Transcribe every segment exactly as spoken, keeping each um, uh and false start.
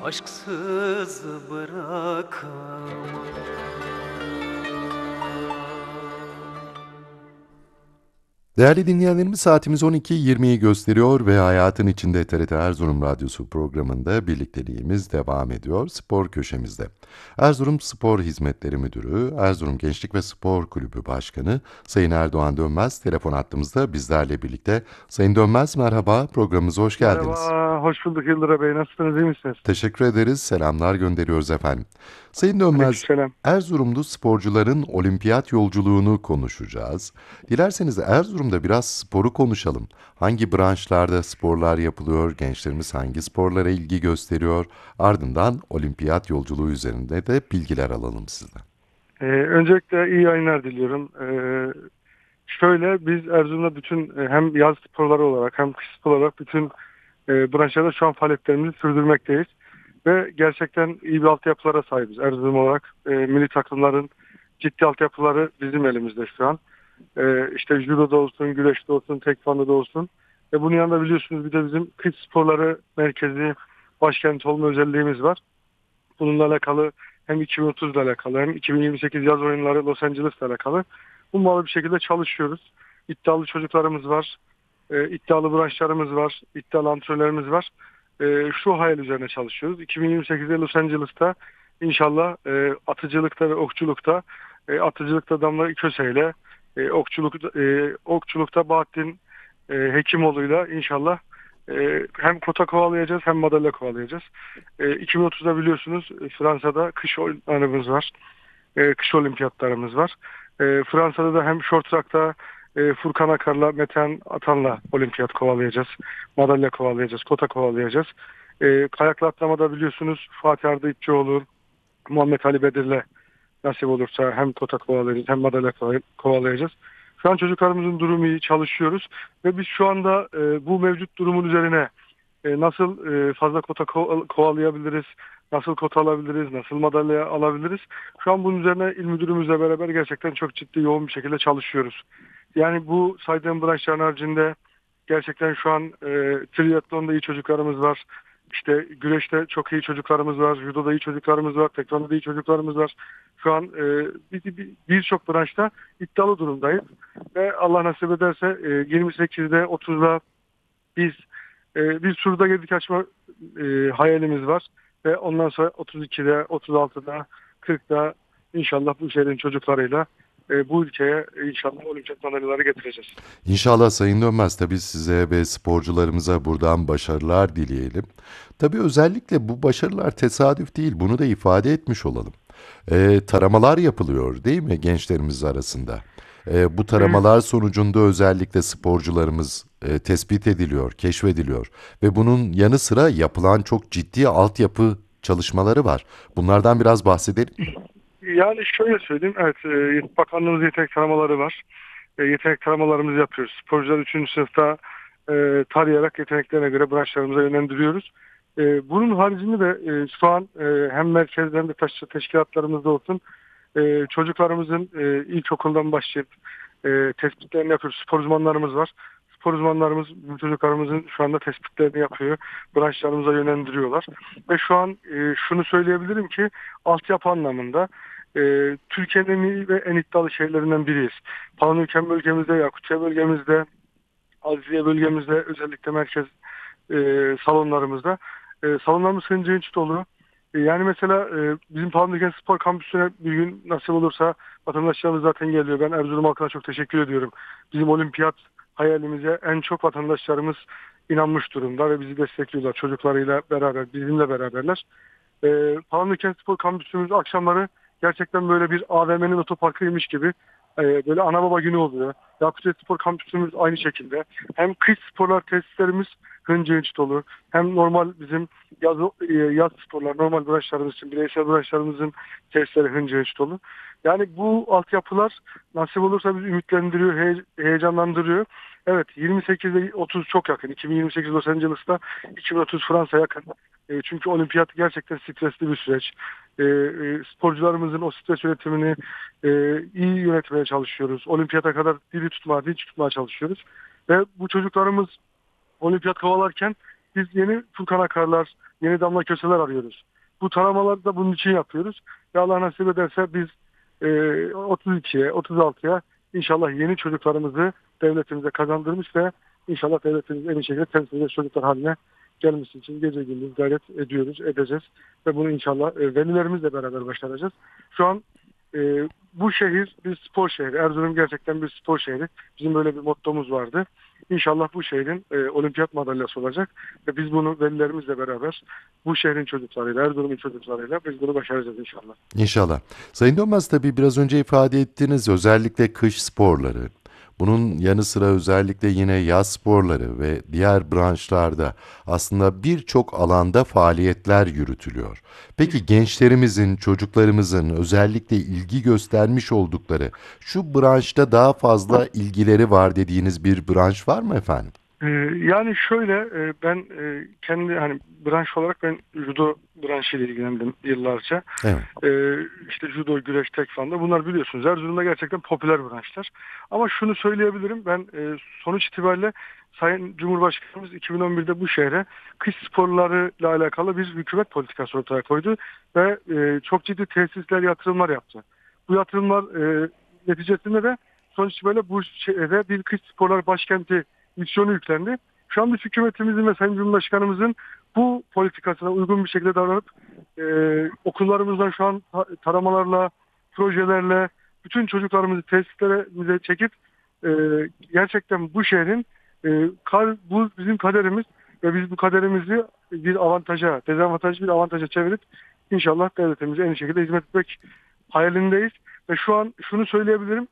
aşksız bırakamam. Değerli dinleyenlerimiz, saatimiz on iki yirmiyi gösteriyor ve Hayatın İçinde T R T Erzurum Radyosu programında birlikteliğimiz devam ediyor spor köşemizde. Erzurum Spor Hizmetleri Müdürü, Erzurum Gençlik ve Spor Kulübü Başkanı Sayın Erdoğan Dönmez telefon hattımızda bizlerle birlikte. Sayın Dönmez, merhaba, programımıza hoş geldiniz. Merhaba, hoş bulduk Yıldıray Bey. Nasılsınız, iyi misiniz? Teşekkür ederiz, selamlar gönderiyoruz efendim. Sayın Dönmez, Aleykümselam. Erzurumlu sporcuların olimpiyat yolculuğunu konuşacağız. Dilerseniz Erzurum'da biraz sporu konuşalım. Hangi branşlarda sporlar yapılıyor, gençlerimiz hangi sporlara ilgi gösteriyor, ardından olimpiyat yolculuğu üzerinde de bilgiler alalım sizden. Ee, öncelikle iyi yayınlar diliyorum. Ee, şöyle, biz Erzurum'da bütün e, hem yaz sporları olarak hem kış spor olarak bütün e, branşlarda şu an faaliyetlerimizi sürdürmekteyiz. Ve gerçekten iyi bir altyapılara sahibiz Erzurum olarak. E, milli takımların ciddi altyapıları bizim elimizde şu an. E, işte judoda olsun, güreşte olsun, tekvandoda olsun. Ve bunun yanında biliyorsunuz bir de bizim kış sporları merkezi başkent olma özelliğimiz var. Bununla alakalı hem iki bin otuz ile alakalı hem iki bin yirmi sekiz yaz oyunları Los Angeles ile alakalı ummalı bir şekilde çalışıyoruz. İddialı çocuklarımız var, e, iddialı branşlarımız var, iddialı antrenörlerimiz var. E, şu hayal üzerine çalışıyoruz. iki bin yirmi sekizde Los Angeles'ta inşallah e, atıcılıkta ve okçulukta, e, atıcılıkta Damla Köse ile e, okçuluk, e, okçulukta Bahattin e, Hekimoğlu'yla inşallah e, hem kota kovalayacağız hem madalya kovalayacağız. E, iki bin otuzda biliyorsunuz e, Fransa'da kış oyunlarımız var. E, kış olimpiyatlarımız var. E, Fransa'da da hem short track'ta e, Furkan Akar'la Metehan Atan'la olimpiyat kovalayacağız. Madalya kovalayacağız. Kota kovalayacağız. E, kayakla atlamada biliyorsunuz Fatih Arda İpçioğlu, Muhammed Ali Bedir'le nasip olursa hem kota kovalayacağız hem madalya kovalayacağız. Şu an çocuklarımızın durumu iyi, çalışıyoruz ve biz şu anda e, bu mevcut durumun üzerine e, nasıl e, fazla kota ko- kovalayabiliriz, nasıl kota alabiliriz, nasıl madalya alabiliriz. Şu an bunun üzerine il müdürümüzle beraber gerçekten çok ciddi yoğun bir şekilde çalışıyoruz. Yani bu saydığım branşların haricinde gerçekten şu an e, triatlonda iyi çocuklarımız var. İşte güreşte çok iyi çocuklarımız var, judoda iyi çocuklarımız var, tekvandoda iyi çocuklarımız var. Şu an e, bir- bir- birçok branşta iddialı durumdayız. Ve Allah nasip ederse e, yirmi sekizde otuzda biz e, bir turda gedik açma e, hayalimiz var. Ve ondan sonra otuz ikide, otuz altıda, kırkta inşallah bu şehrin çocuklarıyla e, bu ülkeye inşallah olimpiyat madalyaları getireceğiz. İnşallah Sayın Dönmez, tabii size ve sporcularımıza buradan başarılar dileyelim. Tabii özellikle bu başarılar tesadüf değil, bunu da ifade etmiş olalım. Ee, taramalar yapılıyor değil mi gençlerimiz arasında? Ee, bu Evet. taramalar sonucunda özellikle sporcularımız e, tespit ediliyor, keşfediliyor ve bunun yanı sıra yapılan çok ciddi altyapı çalışmaları var. Bunlardan biraz bahsedelim mi? Yani şöyle söyleyeyim, evet, e, bakanlığımız yetenek taramaları var. E, yetenek taramalarımızı yapıyoruz. Sporcular üçüncü sınıfta e, tarayarak yeteneklerine göre branşlarımıza yönlendiriyoruz. E, bunun haricinde de e, şu an e, hem merkezde hem de taş- teşkilatlarımızda olsun e, çocuklarımızın e, ilkokuldan başlayıp e, tespitlerini yapıyoruz. Spor uzmanlarımız var. Spor uzmanlarımız bu çocuklarımızın şu anda tespitlerini yapıyor. Branşlarımıza yönlendiriyorlar. Ve şu an e, şunu söyleyebilirim ki altyapı anlamında e, Türkiye'nin en iyi ve en iddialı şehirlerinden biriyiz. Palandöken bölgemizde, Yakutiye bölgemizde, Aziziye bölgemizde, özellikle merkez e, salonlarımızda. E, salonlarımız hınca hınç dolu. E, yani mesela e, bizim Palandöken Spor Kampüsü'ne bir gün nasip olursa vatandaşlarımız zaten geliyor. Ben Erzurum halkına çok teşekkür ediyorum. Bizim olimpiyat hayalimize en çok vatandaşlarımız inanmış durumda ve bizi destekliyorlar. Çocuklarıyla beraber, bizimle beraberler. E, Palandöken Spor Kampüsümüz akşamları gerçekten böyle bir A V M'nin otoparkıymış gibi e, böyle ana baba günü oluyor. Yakutiye Spor Kampüsümüz aynı şekilde. Hem kış sporlar tesislerimiz hınca hınç dolu. Hem normal bizim yaz, e, yaz sporlar, normal branşlarımız için, bireysel branşlarımızın tesisleri hınca hınç dolu. Yani bu altyapılar nasip olursa bizi ümitlendiriyor, heye- heyecanlandırıyor. Evet, yirmi sekizde otuz çok yakın. iki bin yirmi sekiz Los Angeles'ta, iki bin otuz Fransa yakın. E, çünkü olimpiyat gerçekten stresli bir süreç. E, e, sporcularımızın o stres yönetimini e, iyi yönetmeye çalışıyoruz. Olimpiyata kadar dili tutmaya, dil tutmaya çalışıyoruz. Ve bu çocuklarımız olimpiyat kovalarken biz yeni Furkan Akarlar, yeni Damla Köseler arıyoruz. Bu taramaları da bunun için yapıyoruz. Ve Allah nasip ederse biz e, otuz ikiye, otuz altıya inşallah yeni çocuklarımızı devletimize kazandırmış ve inşallah devletimiz en iyi şekilde temsil edici çocuklar haline gelmesi için gece gündüz gayret ediyoruz, edeceğiz. Ve bunu inşallah e, velilerimizle beraber başaracağız. Şu an e, bu şehir bir spor şehri. Erzurum gerçekten bir spor şehri. Bizim böyle bir mottomuz vardı. İnşallah bu şehrin e, olimpiyat madalyası olacak. Ve biz bunu velilerimizle beraber bu şehrin çocuklarıyla, Erzurum'un çocuklarıyla biz bunu başaracağız inşallah. İnşallah. Sayın Dönmez, tabii biraz önce ifade ettiğiniz özellikle kış sporları, bunun yanı sıra özellikle yine yaz sporları ve diğer branşlarda aslında birçok alanda faaliyetler yürütülüyor. Peki gençlerimizin, çocuklarımızın özellikle ilgi göstermiş oldukları şu branşta daha fazla ilgileri var dediğiniz bir branş var mı efendim? Ee, Yani şöyle e, ben e, kendi hani branş olarak ben judo branşıyla ilgilendim yıllarca. Evet. Ee, işte judo, güreş, tekvando bunlar biliyorsunuz Erzurum'da gerçekten popüler branşlar. Ama şunu söyleyebilirim ben e, sonuç itibariyle Sayın Cumhurbaşkanımız iki bin on birde bu şehre kış sporlarıyla alakalı bir hükümet politikası ortaya koydu ve e, çok ciddi tesisler, yatırımlar yaptı. Bu yatırımlar e, neticesinde de sonuç itibariyle bu şehre bir kış sporlar başkenti misyonu yüklendi. Şu an biz hükümetimizin ve Sayın Cumhurbaşkanımızın bu politikasına uygun bir şekilde davranıp e, okullarımızdan şu an taramalarla, projelerle bütün çocuklarımızı tesislerimize çekip e, gerçekten bu şehrin e, kar, bu bizim kaderimiz ve biz bu kaderimizi bir avantaja, dezavantajlı bir avantaja çevirip inşallah devletimize en iyi şekilde hizmet etmek hayalindeyiz. Ve şu an şunu söyleyebilirim.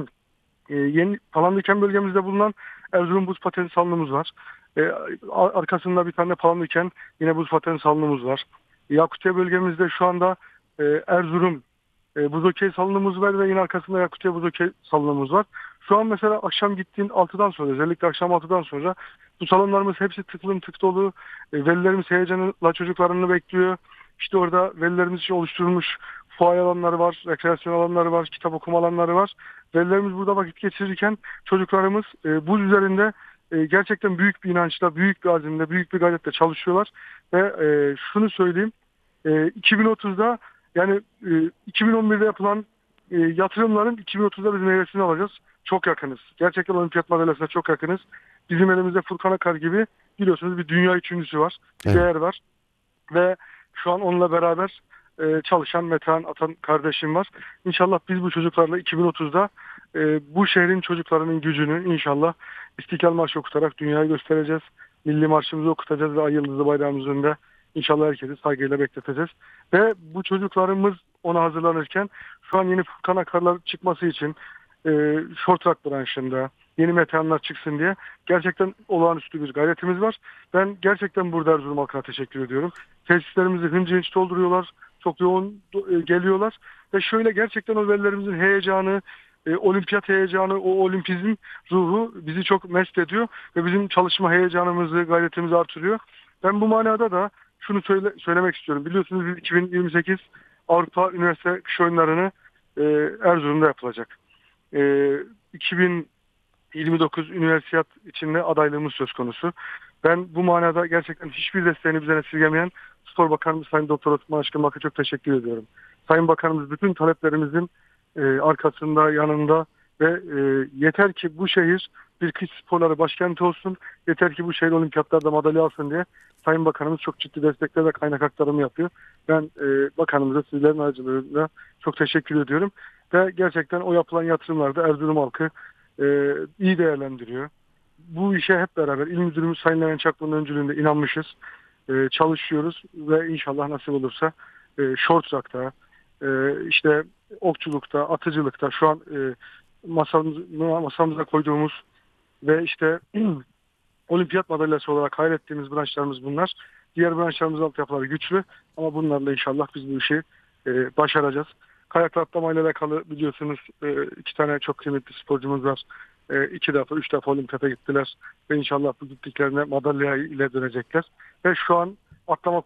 E, yeni Palandöken bölgemizde bulunan Erzurum buz pateni salonumuz var. E, arkasında bir tane Palandöken yine buz pateni salonumuz var. Yakutiye bölgemizde şu anda e, Erzurum e, buz okey salonumuz var ve yine arkasında Yakutiye buz okey salonumuz var. Şu an mesela akşam gittiğin altıdan sonra, özellikle akşam altıdan sonra bu salonlarımız hepsi tıklım tık dolu. E, velilerimiz heyecanla çocuklarını bekliyor. İşte orada velilerimiz için oluşturulmuş fuay alanları var, rekreasyon alanları var, kitap okuma alanları var. Velilerimiz burada vakit geçirirken çocuklarımız e, buz üzerinde e, gerçekten büyük bir inançla, büyük bir azimle, büyük bir gayretle çalışıyorlar. Ve e, şunu söyleyeyim, e, iki bin otuzda yani e, iki bin on birde yapılan e, yatırımların iki bin otuzda biz meyvesini alacağız. Çok yakınız. Gerçekten olimpiyat madalyasına çok yakınız. Bizim elimizde Furkan Akar gibi biliyorsunuz bir dünya üçüncüsü var, bir Evet. değer var. Ve şu an onunla beraber e, çalışan Metehan Atan kardeşim var. İnşallah biz bu çocuklarla iki bin otuzda e, bu şehrin çocuklarının gücünü inşallah İstiklal Marşı okutarak dünyaya göstereceğiz. Milli Marşımızı okutacağız ve ay yıldızlı bayrağımızın önünde inşallah herkesi saygıyla bekleteceğiz. Ve bu çocuklarımız ona hazırlanırken şu an yeni Furkan Akarlar çıkması için e, short track branşında yeni metehanlar çıksın diye gerçekten olağanüstü bir gayretimiz var. Ben gerçekten burada Erzurum halkına teşekkür ediyorum. Tesislerimizi hınca hınç dolduruyorlar. Çok yoğun e, geliyorlar. Ve şöyle gerçekten o velilerimizin heyecanı, e, olimpiyat heyecanı, o olimpizm ruhu bizi çok mest ediyor. Ve bizim çalışma heyecanımızı, gayretimizi artırıyor. Ben bu manada da şunu söyle, söylemek istiyorum. Biliyorsunuz biz iki bin yirmi sekiz Avrupa Üniversite Kış Oyunları'nı e, Erzurum'da yapılacak. E, iki bin yirmi dokuz Üniversiyat içinde adaylığımız söz konusu. Ben bu manada gerçekten hiçbir desteğini bize esirgemeyen Spor Bakanımız Sayın Doktor Osman Aşkınbak'a çok teşekkür ediyorum. Sayın Bakanımız bütün taleplerimizin e, arkasında, yanında ve e, yeter ki bu şehir bir kış sporları başkenti olsun, yeter ki bu şehir olimpiyatlarda madalya alsın diye Sayın Bakanımız çok ciddi destekler ve kaynak aktarımı yapıyor. Ben e, Bakanımıza sizlerin aracılığıyla çok teşekkür ediyorum. Ve gerçekten o yapılan yatırımlarda Erzurum halkı e, iyi değerlendiriyor. Bu işe hep beraber İl Müdürümüz Sayın Levent Çaklı'nın öncülüğünde inanmışız. E, çalışıyoruz ve inşallah nasip olursa e, short track'ta, e, işte okçulukta, atıcılıkta şu an e, masamız, masamıza koyduğumuz ve işte olimpiyat madalyası olarak hayrettiğimiz branşlarımız bunlar. Diğer branşlarımız altyapıları güçlü ama bunlarla inşallah biz bu işi e, başaracağız. Kayakla atlamayla alakalı biliyorsunuz e, iki tane çok kıymetli sporcumuz var. E, iki defa, üç defa olimpiyata gittiler. Ve inşallah bu gittiklerine madalya ile dönecekler. Ve şu an atlama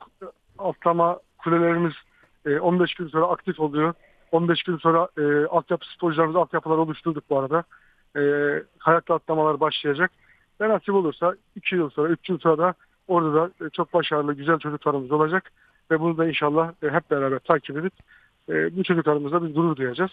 atlama kulelerimiz e, on beş gün sonra aktif oluyor. on beş gün sonra e, altyapı sporcularımız altyapılar oluşturduk bu arada. E, kayakla atlamalar başlayacak. Ve nasip olursa iki yıl sonra, üç yıl sonra da Orada da e, çok başarılı, güzel çocuklarımız olacak ve bunu da inşallah e, hep beraber takip edip e, bu çocuklarımızla biz gurur duyacağız.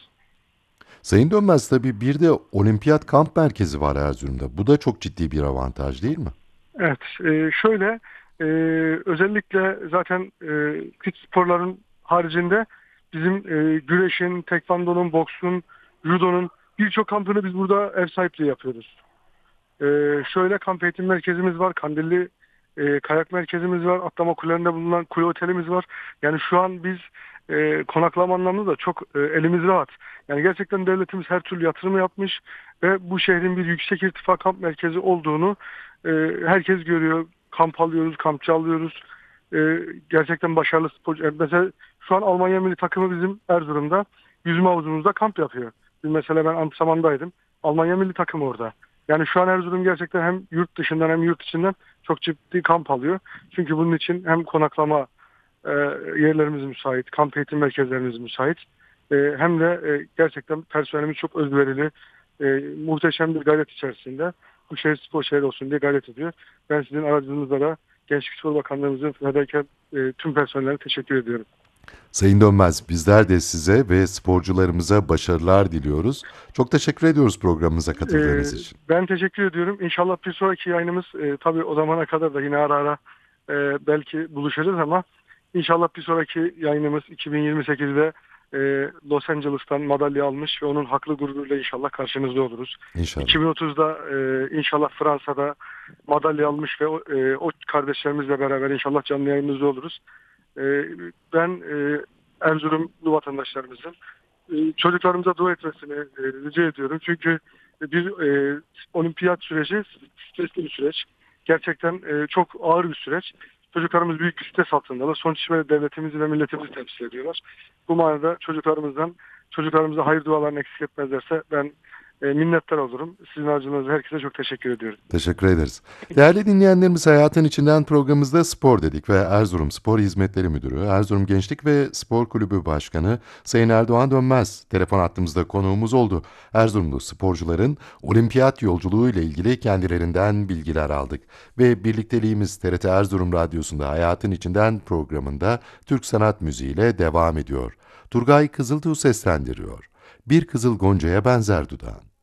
Sayın Dönmez, tabii bir de olimpiyat kamp merkezi var Erzurum'da. Bu da çok ciddi bir avantaj değil mi? Evet, e, şöyle e, özellikle zaten e, kıç sporların haricinde bizim e, güreşin, tekvandonun, boksun, judonun birçok kampını biz burada ev sahipliği yapıyoruz. E, şöyle kamp eğitim merkezimiz var, Kandilli e, kayak merkezimiz var, atlama kulelerinde bulunan kule otelimiz var. Yani şu an biz e, konaklama anlamında da çok e, elimiz rahat. Yani gerçekten devletimiz her türlü yatırım yapmış ve bu şehrin bir yüksek irtifa kamp merkezi olduğunu e, herkes görüyor. Kamp alıyoruz, kampçı alıyoruz. E, gerçekten başarılı sporcu. E, mesela şu an Almanya milli takımı bizim Erzurum'da yüzme havuzumuzda kamp yapıyor. Biz mesela ben antrenmandaydım. Almanya milli takımı orada. Yani şu an Erzurum gerçekten hem yurt dışından hem yurt içinden çok ciddi kamp alıyor. Çünkü bunun için hem konaklama e, yerlerimiz müsait, kamp eğitim merkezlerimiz müsait. E, hem de e, gerçekten personelimiz çok özverili, e, muhteşem bir gayret içerisinde bu şehir spor şehri olsun diye gayret ediyor. Ben sizin aracınızda da Gençlik Spor Bakanlığımızın fedakar e, tüm personeline teşekkür ediyorum. Sayın Dönmez, bizler de size ve sporcularımıza başarılar diliyoruz. Çok teşekkür ediyoruz programımıza katıldığınız Ee, için. Ben teşekkür ediyorum. İnşallah bir sonraki yayınımız e, tabii o zamana kadar da yine ara ara e, belki buluşacağız ama inşallah bir sonraki yayınımız iki bin yirmi sekizde e, Los Angeles'tan madalya almış ve onun haklı gururuyla inşallah karşınızda oluruz. İnşallah. iki bin otuzda e, inşallah Fransa'da madalya almış ve o, e, o kardeşlerimizle beraber inşallah canlı yayınınızda oluruz. E, ben e, Erzurumlu vatandaşlarımızın e, çocuklarımıza dua etmesini e, rica ediyorum. Çünkü bir e, olimpiyat süreci stresli bir süreç. Gerçekten e, çok ağır bir süreç. Çocuklarımız büyük bir stres altındalar. Sonuç itibariyle devletimizi ve milletimizi temsil ediyorlar. Bu manada çocuklarımızdan çocuklarımıza hayır dualarını eksik etmezlerse ben e, minnettar olurum. Sizin aracılığınızla herkese çok teşekkür ediyorum. Teşekkür ederiz. Değerli dinleyenlerimiz, Hayatın İçinden programımızda spor dedik ve Erzurum Spor Hizmetleri Müdürü, Erzurum Gençlik ve Spor Kulübü Başkanı Sayın Erdoğan Dönmez telefon hattımızda konuğumuz oldu. Erzurumlu sporcuların olimpiyat yolculuğu ile ilgili kendilerinden bilgiler aldık. Ve birlikteliğimiz T R T Erzurum Radyosu'nda Hayatın İçinden programında Türk sanat müziğiyle devam ediyor. Turgay Kızıltuğ seslendiriyor. Bir kızıl goncaya benzer dudağın.